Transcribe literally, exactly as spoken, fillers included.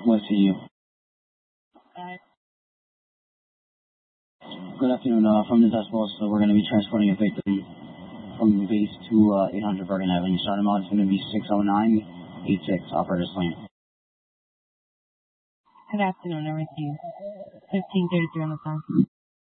West C U. Good afternoon. Uh, from the desk boss, so we're going to be transporting a victim from base to uh, eight hundred Bergen Avenue. Starting mod is going to be six oh nine eight six. Operator's lane. Good afternoon, I received fifteen thirty-three on the phone.